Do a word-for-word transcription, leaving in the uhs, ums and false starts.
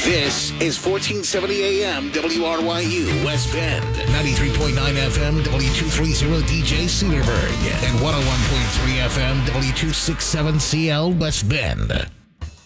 This is fourteen seventy A M W R Y U West Bend, ninety-three point nine F M W two thirty D J Cedarburg, and one oh one point three F M W two sixty-seven C L West Bend.